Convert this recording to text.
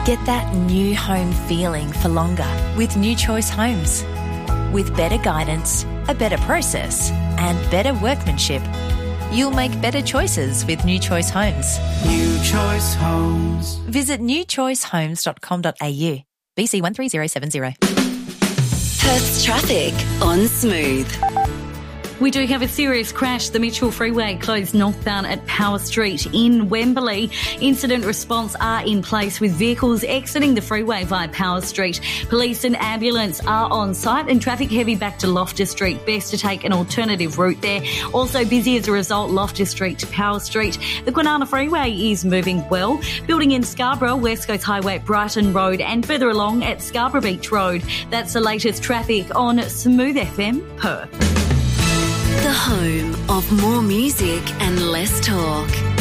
Get that new home feeling for longer with New Choice Homes. With better guidance, a better process, and better workmanship, you'll make better choices with New Choice Homes. New Choice Homes. Visit newchoicehomes.com.au. BC 13070. Perth's traffic on Smooth. We do have a serious crash. The Mitchell Freeway closed northbound at Power Street in Wembley. Incident response are in place with vehicles exiting the freeway via Power Street. Police and ambulance are on site and traffic heavy back to Loftus Street. Best to take an alternative route there. Also busy as a result, Loftus Street to Power Street. The Kwinana Freeway is moving well. Building in Scarborough, West Coast Highway at Brighton Road and further along at Scarborough Beach Road. That's the latest traffic on Smooth FM Perth. The home of more music and less talk.